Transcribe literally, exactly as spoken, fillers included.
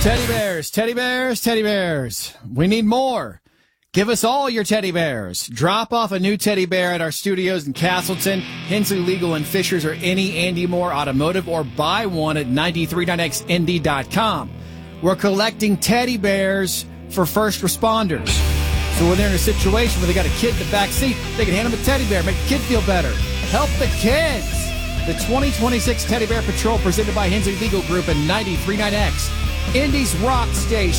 Teddy bears, teddy bears, teddy bears. We need more. Give us all your teddy bears. Drop off a new teddy bear at our studios in Castleton, Hensley Legal and Fishers, or any Andy Moore Automotive, or buy one at nine thirty-nine X Indy dot com. We're collecting teddy bears for first responders. So when they're in a situation where they got a kid in the back seat, they can hand them a teddy bear, make the kid feel better. Help the kids. The twenty twenty-six Teddy Bear Patrol, presented by Hensley Legal Group and ninety-three point nine X, Indy's Rock Station.